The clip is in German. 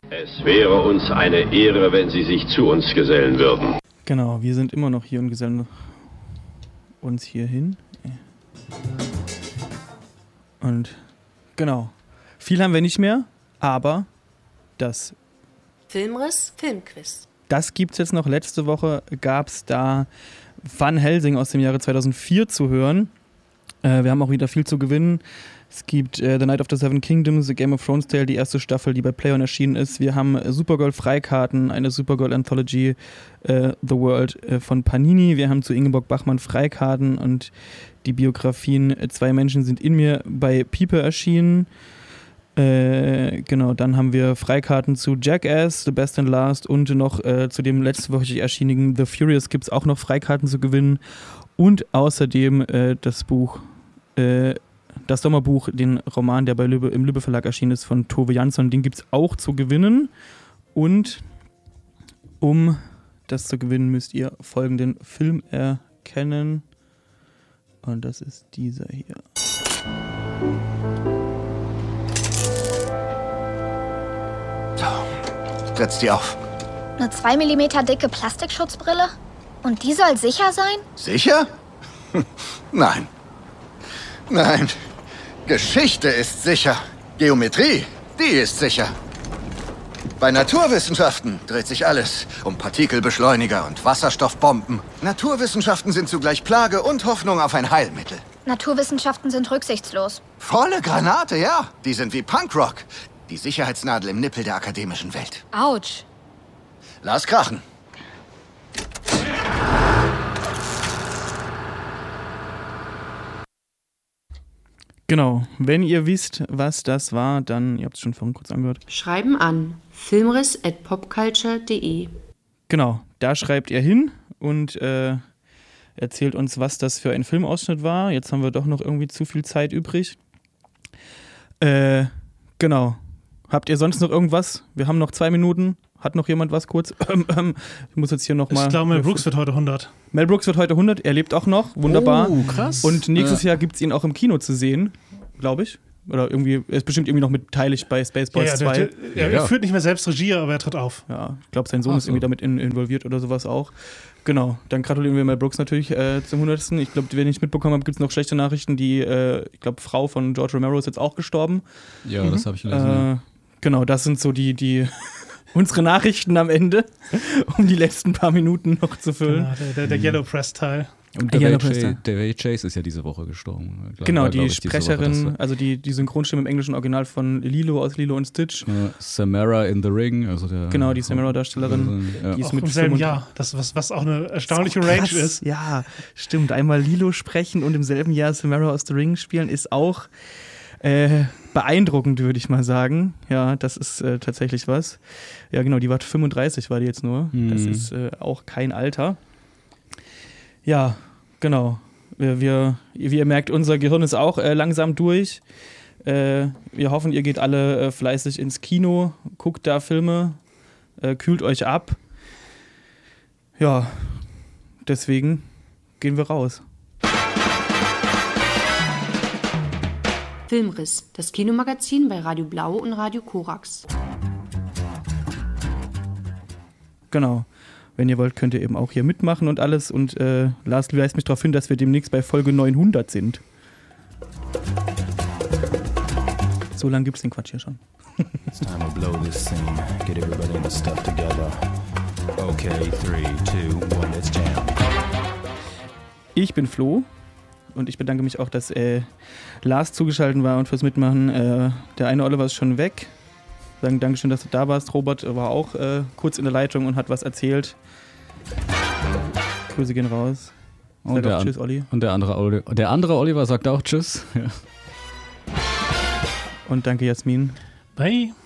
Es wäre uns eine Ehre, wenn Sie sich zu uns gesellen würden. Genau, wir sind immer noch hier und gesellen uns hier hin. Und genau, viel haben wir nicht mehr, aber das Filmriss, Filmquiz. Das gibt's jetzt noch. Letzte Woche gab's da Van Helsing aus dem Jahre 2004 zu hören. Wir haben auch wieder viel zu gewinnen. Es gibt The Night of the Seven Kingdoms, The Game of Thrones Tale, die erste Staffel, die bei PlayOn erschienen ist. Wir haben Supergirl-Freikarten, eine Supergirl-Anthology, The World von Panini. Wir haben zu Ingeborg Bachmann Freikarten und die Biografien Zwei Menschen sind in mir bei Pipe erschienen. Genau, dann haben wir Freikarten zu Jackass, The Best and Last und noch zu dem letztwöchig erschienigen The Furious gibt es auch noch Freikarten zu gewinnen. Und außerdem das Buch, das Sommerbuch, den Roman, der im Lübbe Verlag erschienen ist, von Tove Jansson, den gibt es auch zu gewinnen. Und um das zu gewinnen, müsst ihr folgenden Film erkennen. Und das ist dieser hier. So, setz die auf. Eine 2 mm dicke Plastikschutzbrille? Und die soll sicher sein? Sicher? Nein. Nein. Geschichte ist sicher. Geometrie, die ist sicher. Bei Naturwissenschaften dreht sich alles um Partikelbeschleuniger und Wasserstoffbomben. Naturwissenschaften sind zugleich Plage und Hoffnung auf ein Heilmittel. Naturwissenschaften sind rücksichtslos. Volle Granate, ja. Die sind wie Punkrock. Die Sicherheitsnadel im Nippel der akademischen Welt. Autsch. Lass krachen. Genau, wenn ihr wisst, was das war, dann, ihr habt es schon vorhin kurz angehört. Schreiben an filmriss@popculture.de. Genau, da schreibt ihr hin und erzählt uns, was das für ein Filmausschnitt war. Jetzt haben wir doch noch irgendwie zu viel Zeit übrig. Genau. Habt ihr sonst noch irgendwas? Wir haben noch 2 Minuten. Hat noch jemand was kurz? Ich muss jetzt hier nochmal... Ich glaube, Mel Brooks wird heute 100. Mel Brooks wird heute 100. Er lebt auch noch. Wunderbar. Oh, krass. Und nächstes Jahr gibt es ihn auch im Kino zu sehen, glaube ich. Oder irgendwie, er ist bestimmt irgendwie noch beteiligt bei Spaceballs 2. Er führt nicht mehr selbst Regie, aber er tritt auf. Ja, ich glaube, sein Sohn ist irgendwie damit involviert oder sowas auch. Genau, dann gratulieren wir Mel Brooks natürlich zum 100. Ich glaube, wenn ich mitbekommen habe, gibt es noch schlechte Nachrichten. Die, ich glaube, Frau von George Romero ist jetzt auch gestorben. Ja, das habe ich gelesen. Genau, das sind so die unsere Nachrichten am Ende, um die letzten paar Minuten noch zu füllen. Genau, der Yellow Press-Teil. Und Davey Chase ist ja diese Woche gestorben. Genau, die Sprecherin, also die Synchronstimme im englischen Original von Lilo aus Lilo und Stitch. Samara in the Ring. Also die Samara-Darstellerin. Die ist auch mit im selben Jahr, was auch eine erstaunliche Range ist. Ja, stimmt. Einmal Lilo sprechen und im selben Jahr Samara aus the Ring spielen ist auch beeindruckend, würde ich mal sagen. Ja, das ist tatsächlich was. Ja, genau, die war 35, war die jetzt nur. Das ist auch kein Alter. Ja, genau. Wie ihr merkt, unser Gehirn ist auch langsam durch. Wir hoffen, ihr geht alle fleißig ins Kino, guckt da Filme, kühlt euch ab. Ja, deswegen gehen wir raus. Filmriss, das Kinomagazin bei Radio Blau und Radio Korax. Genau. Wenn ihr wollt, könnt ihr eben auch hier mitmachen und alles. Und Lars weist mich darauf hin, dass wir demnächst bei Folge 900 sind. So lange gibt es den Quatsch hier schon. It's time to blow this scene. Get everybody in the stuff together. Okay, 3, 2, 1, let's jam. Ich bin Flo. Und ich bedanke mich auch, dass Lars zugeschaltet war und fürs Mitmachen. Der eine Oliver ist schon weg. Sagen Dankeschön, dass du da warst. Robert war auch kurz in der Leitung und hat was erzählt. Grüße gehen raus. Und tschüss, Olli. Und der andere Oliver sagt auch Tschüss. Ja. Und danke, Jasmin. Bye.